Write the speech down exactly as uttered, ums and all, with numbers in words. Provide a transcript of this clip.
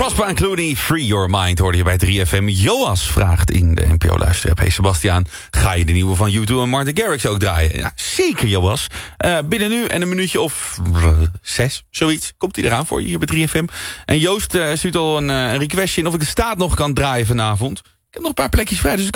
Prosper en Clooney, Free Your Mind, hoorde je bij drie F M. Joas vraagt in de N P O-luisterapp. Hey Sebastiaan, ga je de nieuwe van U twee en Martin Garrix ook draaien? Ja, zeker Joas. Uh, binnen nu en een minuutje of uh, zes, zoiets, komt hij eraan voor je hier bij drie F M. En Joost uh, stuurt al een, uh, een requestje in of ik de staat nog kan draaien vanavond. Ik heb nog een paar plekjes vrij, dus ik